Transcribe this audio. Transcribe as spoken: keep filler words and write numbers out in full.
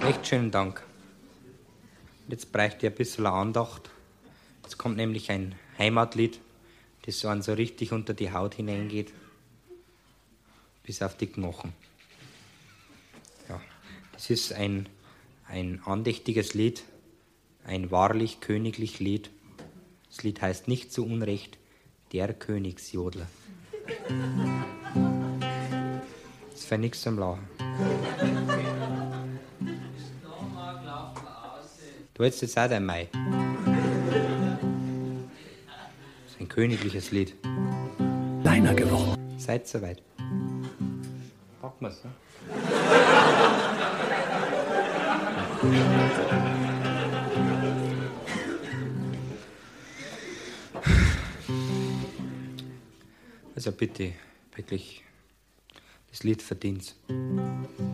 Echt schönen Dank. Jetzt bräuchte ich ein bisschen Andacht. Jetzt kommt nämlich ein Heimatlied, das so an so richtig unter die Haut hineingeht, bis auf die Knochen. Ja, das ist ein, ein andächtiges Lied, ein wahrlich königlich Lied. Das Lied heißt nicht zu Unrecht Der Königsjodler. Das ist für nichts zum Lachen. Du hättest jetzt auch dein Mai. Das ist ein königliches Lied. Deiner geworden. Seid soweit. Packen wir's, ne? Also bitte, wirklich, das Lied verdient's.